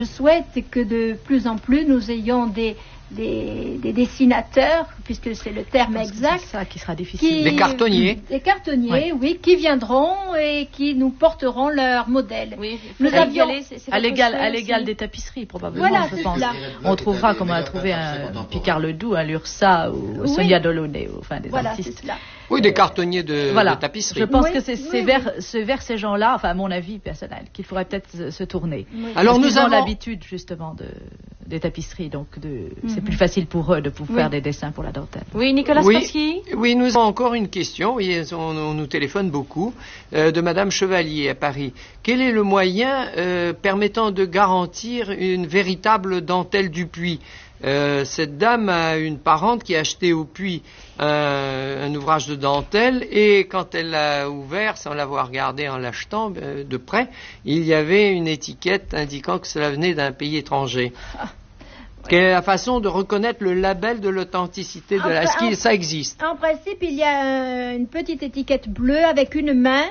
Je souhaite que de plus en plus nous ayons des dessinateurs, puisque c'est le terme exact. C'est ça qui sera difficile. Des cartonniers. Des cartonniers, oui, qui viendront et qui nous porteront leur modèle. Oui, nous avions à l'égal des tapisseries, probablement, voilà, je pense. Cela. On trouvera, comme on a trouvé un Picard Ledoux, un Lursa ou Sonia Delaunay, enfin des artistes. Oui, des cartonniers de tapisserie. Je pense que c'est vers ces gens-là, enfin à mon avis personnel, qu'il faudrait peut-être se tourner. Oui. Alors nous avons l'habitude justement des tapisseries, donc c'est plus facile pour eux de pouvoir faire des dessins pour la dentelle. Oui, Nicolas Spassky. Oui, nous avons encore une question. Oui, on nous téléphone beaucoup de Madame Chevalier à Paris. Quel est le moyen permettant de garantir une véritable dentelle du Puy? Cette dame a une parente qui a acheté au Puy un ouvrage de dentelle et quand elle l'a ouvert, sans l'avoir regardé en l'achetant de près, il y avait une étiquette indiquant que cela venait d'un pays étranger. Quelle est la façon de reconnaître le label de l'authenticité de la... Est-ce que ça existe? En principe, il y a une petite étiquette bleue avec une main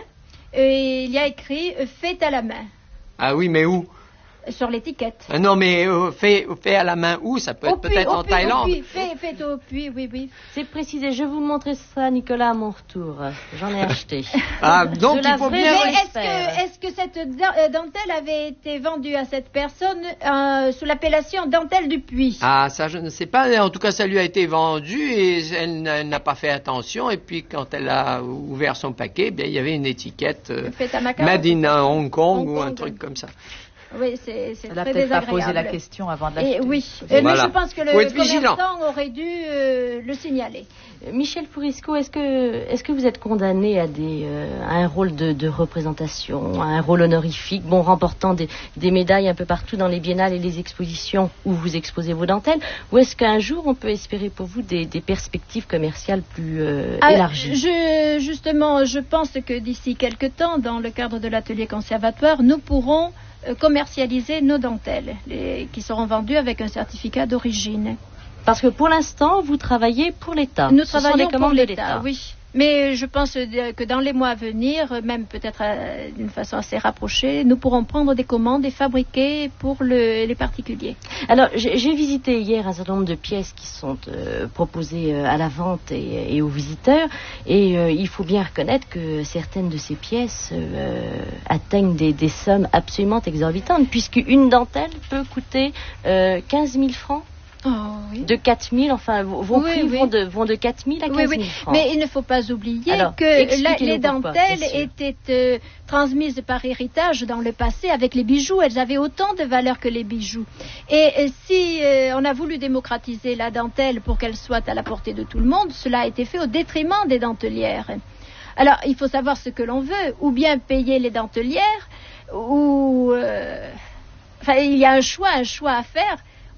et il y a écrit « fait à la main ». Ah oui, mais où? Sur l'étiquette. Ah non, mais fait à la main où? Ça peut être peut-être en Thaïlande. Fait au puits, oui. C'est précisé. Je vais vous montrer ça, Nicolas, à mon retour. J'en ai acheté. Ah, donc il faut bien... Est-ce que cette dentelle avait été vendue à cette personne sous l'appellation dentelle du Puy? Ah, ça je ne sais pas. En tout cas, ça lui a été vendu et elle n'a pas fait attention. Et puis, quand elle a ouvert son paquet, bien, il y avait une étiquette Made in Hong Kong ou un truc comme ça. Oui, c'est très désagréable. Elle n'a peut-être pas posé la question avant de l'acheter. Oui, mais je pense que le commerçant aurait dû le signaler. Michel Fourisco, est-ce que vous êtes condamné à un rôle de représentation, à un rôle honorifique, remportant des médailles un peu partout dans les biennales et les expositions où vous exposez vos dentelles, ou est-ce qu'un jour on peut espérer pour vous des perspectives commerciales plus élargies? Justement, je pense que d'ici quelque temps, dans le cadre de l'atelier conservatoire, nous pourrons commercialiser nos dentelles qui seront vendues avec un certificat d'origine. Parce que pour l'instant, vous travaillez pour l'État. Nous travaillons pour l'État, oui. Mais je pense que dans les mois à venir, même peut-être d'une façon assez rapprochée, nous pourrons prendre des commandes et fabriquer pour les particuliers. Alors, j'ai visité hier un certain nombre de pièces qui sont proposées à la vente et aux visiteurs. Et il faut bien reconnaître que certaines de ces pièces atteignent des sommes absolument exorbitantes, puisqu'une dentelle peut coûter 15 000 francs. Oh, oui. De 4 000, enfin, vos prix vont de 4 000 à 15 000 francs. Mais il ne faut pas oublier que les dentelles étaient transmises par héritage dans le passé avec les bijoux. Elles avaient autant de valeur que les bijoux. Et si on a voulu démocratiser la dentelle pour qu'elle soit à la portée de tout le monde, cela a été fait au détriment des dentelières. Alors, il faut savoir ce que l'on veut, ou bien payer les dentelières, ou... il y a un choix à faire.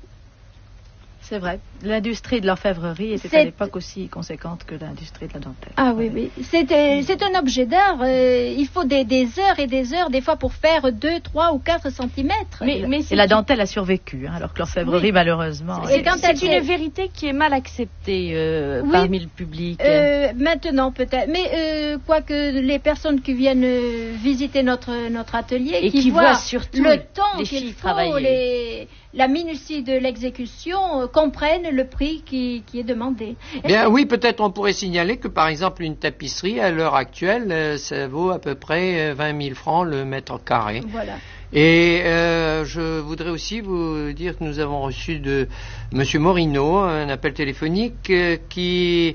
C'est vrai. L'industrie de l'orfèvrerie était à l'époque aussi conséquente que l'industrie de la dentelle. Ah oui. C'est un objet d'art. Il faut des heures et des heures, des fois, pour faire 2, 3 ou 4 centimètres. Et la dentelle a survécu, alors que l'orfèvrerie, malheureusement... C'est une vérité qui est mal acceptée parmi le public. Maintenant, peut-être. Mais quoique les personnes qui viennent visiter notre atelier, et qui voient surtout le temps qu'il faut, la minutie de l'exécution, comprennent le prix qui est demandé. Bien, oui, peut-être on pourrait signaler que, par exemple, une tapisserie, à l'heure actuelle, ça vaut à peu près 20 000 francs le mètre carré. Voilà. Et je voudrais aussi vous dire que nous avons reçu de M. Morino un appel téléphonique qui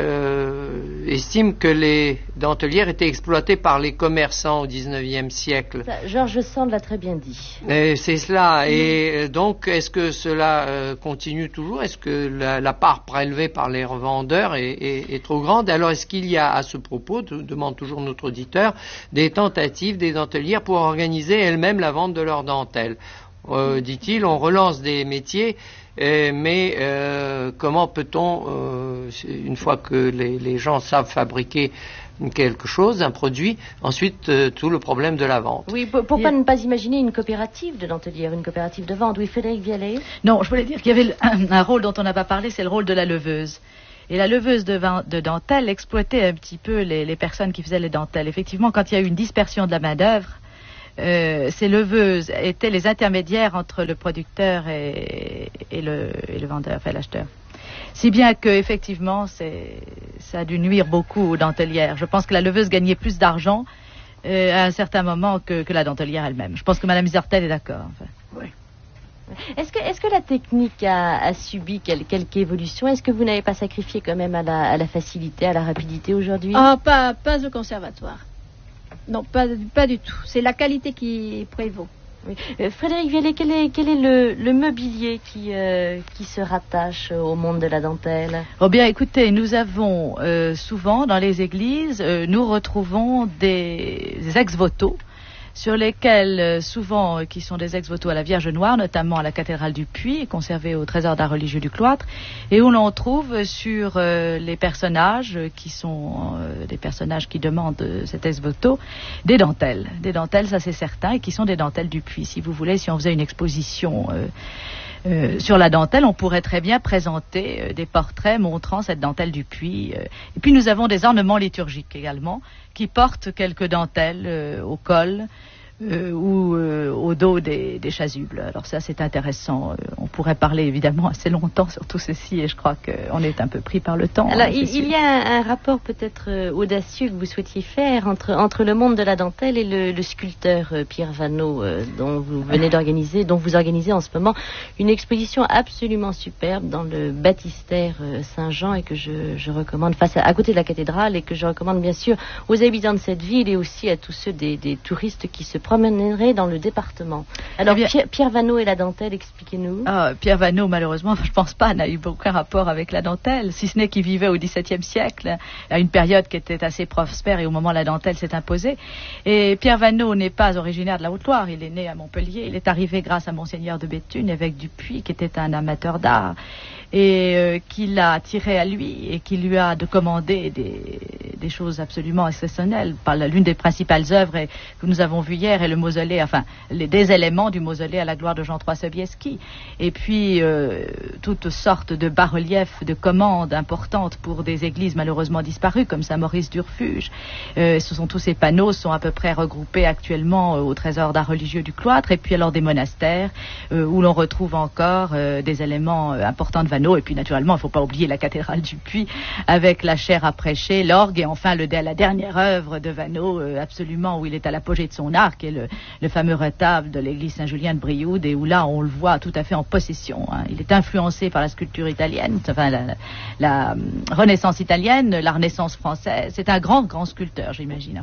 estime que les dentelières étaient exploitées par les commerçants au XIXe siècle. Georges Sand l'a très bien dit. C'est cela. Et donc, est-ce que cela continue toujours? Est-ce que la part prélevée par les revendeurs est trop grande? Alors, est-ce qu'il y a à ce propos, demande toujours notre auditeur, des tentatives des dentelières pour organiser elles-mêmes la vente de leurs dentelles? Dit-il, on relance des métiers, mais comment peut-on, une fois que les gens savent fabriquer quelque chose, un produit, ensuite tout le problème de la vente. Oui, pourquoi ne pas imaginer une coopérative de dentelière, une coopérative de vente? Oui, Frédéric Vialet? Non, je voulais dire qu'il y avait un rôle dont on n'a pas parlé, c'est le rôle de la leveuse. Et la leveuse de dentelle exploitait un petit peu les personnes qui faisaient les dentelles. Effectivement, quand il y a eu une dispersion de la main-d'œuvre, ces leveuses étaient les intermédiaires entre le producteur et le vendeur, enfin l'acheteur. Si bien que effectivement, ça a dû nuire beaucoup aux dentelières. Je pense que la leveuse gagnait plus d'argent à un certain moment que la dentelière elle-même. Je pense que Mme Isertel est d'accord. Enfin. Oui. Est-ce que la technique a subi quelque évolution? Est-ce que vous n'avez pas sacrifié quand même à la facilité, à la rapidité aujourd'hui? Pas au conservatoire. Non, pas du tout. C'est la qualité qui prévaut. Oui. Frédéric Vialet, quel est le mobilier qui se rattache au monde de la dentelle? Oh bien, écoutez, nous avons souvent dans les églises, nous retrouvons des ex-voto sur lesquels, souvent, qui sont des ex-voto à la Vierge Noire, notamment à la cathédrale du Puy, conservée au trésor d'art religieux du cloître, et où l'on trouve sur les personnages qui sont des personnages qui demandent cet ex-voto, des dentelles. Des dentelles, ça c'est certain, et qui sont des dentelles du Puy. Si vous voulez, si on faisait une exposition sur la dentelle, on pourrait très bien présenter des portraits montrant cette dentelle du Puy. Et puis nous avons des ornements liturgiques également, qui portent quelques dentelles au col ou au dos des chasubles. Alors ça, c'est intéressant. On pourrait parler évidemment assez longtemps sur tout ceci, et je crois qu'on est un peu pris par le temps. Alors, il y a un rapport peut-être audacieux que vous souhaitiez faire entre le monde de la dentelle et le sculpteur Pierre Vanneau, dont vous venez d'organiser, dont vous organisez en ce moment une exposition absolument superbe dans le baptistère Saint-Jean, et que je recommande à côté de la cathédrale, et que je recommande bien sûr aux habitants de cette ville et aussi à tous ceux des touristes qui se promènerait dans le département. Alors, Pierre Vanneau et la dentelle, expliquez-nous. Pierre Vanneau, malheureusement, je ne pense pas, n'a eu aucun rapport avec la dentelle, si ce n'est qu'il vivait au XVIIe siècle, à une période qui était assez prospère et au moment où la dentelle s'est imposée. Et Pierre Vanneau n'est pas originaire de la Haute-Loire, il est né à Montpellier. Il est arrivé grâce à Monseigneur de Béthune, évêque du Puy, qui était un amateur d'art, et qui l'a attiré à lui et qui lui a commandé des choses absolument exceptionnelles. L'une des principales œuvres que nous avons vues hier est le mausolée, des éléments du mausolée à la gloire de Jean III Sobieski. Et puis toutes sortes de bas-reliefs, de commandes importantes pour des églises malheureusement disparues, comme Saint-Maurice du Refuge. Tous ces panneaux sont à peu près regroupés actuellement au trésor d'art religieux du cloître, et puis alors des monastères où l'on retrouve encore des éléments importants de Vanneau. Et puis naturellement, il ne faut pas oublier la cathédrale du Puy avec la chaire à prêcher, l'orgue, et enfin la dernière œuvre de Vanneau, absolument, où il est à l'apogée de son art, qui est le fameux retable de l'église Saint-Julien de Brioude, et où là on le voit tout à fait en possession. Il est influencé par la sculpture italienne, la Renaissance italienne, la Renaissance française. C'est un grand sculpteur, j'imagine.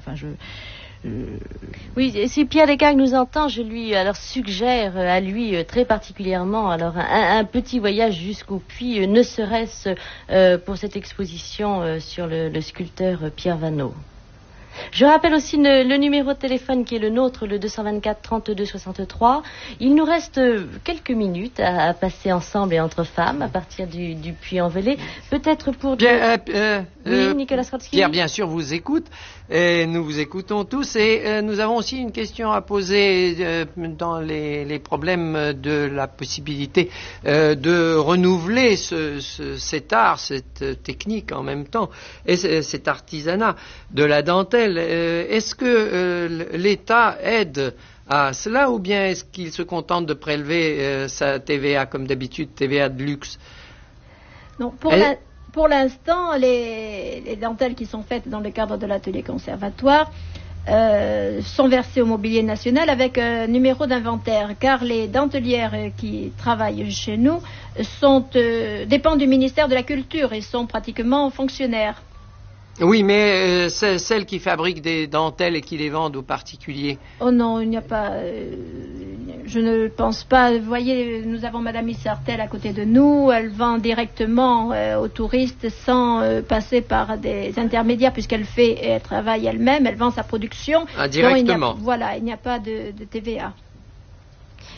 Oui, et si Pierre Descartes nous entend, je lui suggère à lui très particulièrement un petit voyage jusqu'au Puy, ne serait-ce pour cette exposition sur le sculpteur Pierre Vanneau. Je rappelle aussi le numéro de téléphone qui est le nôtre, le 224 32 63. Il nous reste quelques minutes à passer ensemble et entre femmes à partir du Puy-en-Velay. Peut-être pour... Oui, Nicolas Strotsky. Pierre, bien sûr, vous écoute. Et nous vous écoutons tous. Et nous avons aussi une question à poser dans les problèmes de la possibilité de renouveler cet art, cette technique en même temps, et cet artisanat de la dentelle. Est-ce que l'État aide à cela, ou bien est-ce qu'il se contente de prélever sa TVA comme d'habitude, TVA de luxe? Non, pour l'instant, les dentelles qui sont faites dans le cadre de l'atelier conservatoire sont versées au mobilier national avec un numéro d'inventaire, car les dentelières qui travaillent chez nous dépendent du ministère de la Culture et sont pratiquement fonctionnaires. Oui, mais celles qui fabriquent des dentelles et qui les vendent aux particuliers. Oh non, il n'y a pas... je ne pense pas. Vous voyez, nous avons Madame Isertel à côté de nous. Elle vend directement aux touristes sans passer par des intermédiaires, puisqu'elle travaille elle-même. Elle vend sa production. Directement. Il n'y a pas de TVA.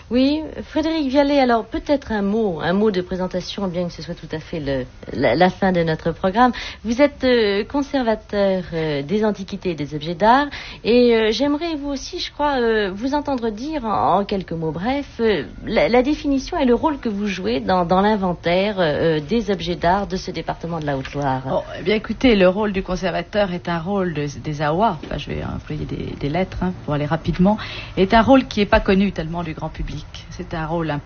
Oui, Frédéric Vialet, alors peut-être un mot de présentation, bien que ce soit tout à fait la fin de notre programme. Vous êtes conservateur des antiquités et des objets d'art, et j'aimerais vous aussi, je crois, vous entendre dire en quelques mots brefs la définition et le rôle que vous jouez dans l'inventaire des objets d'art de ce département de la Haute-Loire. Oh, eh bien écoutez, le rôle du conservateur est un rôle des AOA, enfin, je vais employer des lettres pour aller rapidement, est un rôle qui n'est pas connu tellement du grand public. C'est un rôle